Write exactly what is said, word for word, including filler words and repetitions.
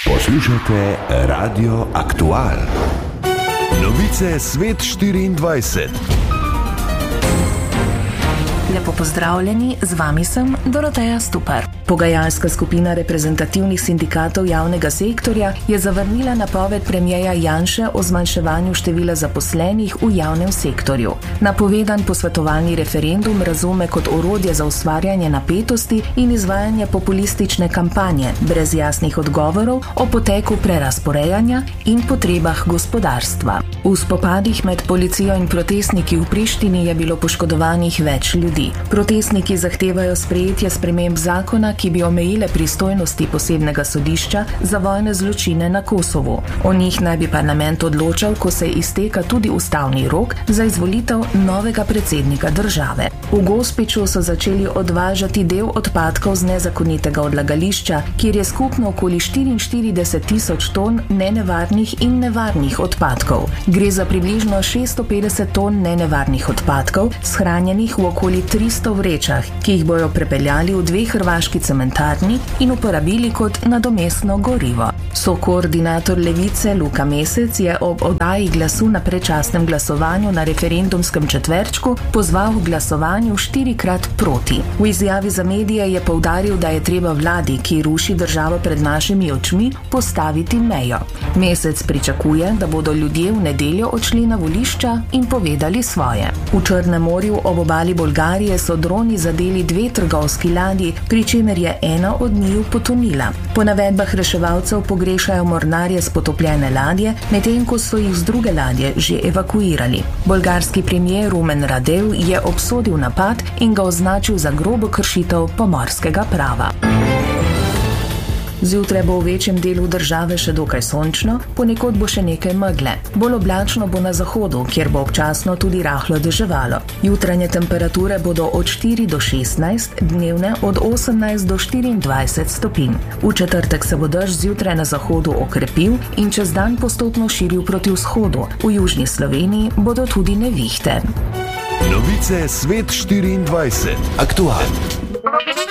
Poslušate Radio Aktual. Novice Svet štiriindvajset. Lepo pozdravljeni, z vami sem Doroteja Stupar. Pogajalska skupina reprezentativnih sindikatov javnega sektorja je zavrnila napoved premierja Janše o zmanjševanju števila zaposlenih v javnem sektorju. Napovedan posvetovalni referendum razume kot orodje za ustvarjanje napetosti in izvajanje populistične kampanje, brez jasnih odgovorov o poteku prerazporejanja in potrebah gospodarstva. V spopadih med policijo in protestniki v Prištini je bilo poškodovanih več ljudi. Protestniki zahtevajo sprejetje sprememb zakona, ki bi omejile pristojnosti posebnega sodišča za vojne zločine na Kosovu. O njih naj bi parlament odločal, ko se izteka tudi ustavni rok za izvolitev novega predsednika države. V Gospiću so začeli odvažati del odpadkov z nezakonitega odlagališča, kjer je skupno okoli štiriinštirideset tisoč ton nenevarnih in nevarnih odpadkov. Gre za približno šeststo petdeset ton nenevarnih odpadkov, shranjenih v okoli tristo vrečah, ki jih bojo prepeljali v dve hrvaški cementarni in uporabili kot nadomestno gorivo. Sokoordinator Levice Luka Mesec je ob oddaji glasu na predčasnem glasovanju na referendumskem četverčku pozval v glasovanju štirikrat proti. V izjavi za medije je poudaril, da je treba vladi, ki ruši državo pred našimi očmi, postaviti mejo. Mesec pričakuje, da bodo ljudje v nedeljo odšli na volišča in povedali svoje. V Črnem morju ob obali Bolgarije so droni zadeli dve trgovski ladji, pri čemer je ena od njiju potonila. Po navedbah reševalcev pogrešajo mornarje s potopljene ladje, medtem ko so jih z druge ladje že evakuirali. Bolgarski premier Rumen Radev je obsodil napad in ga označil za grobo kršitev pomorskega prava. Zjutraj bo v večjem delu države še dokaj sončno, ponekod bo še nekaj megle. Bolj oblačno bo na zahodu, kjer bo občasno tudi rahlo deževalo. Jutranje temperature bodo od štiri do šestnajst, dnevne od osemnajst do štiriindvajset stopinj. V četrtek se bo dež zjutraj na zahodu okrepil in čez dan postopno širil proti vzhodu. V južni Sloveniji bodo tudi nevihte. Novice Svet štiriindvajset. Aktual.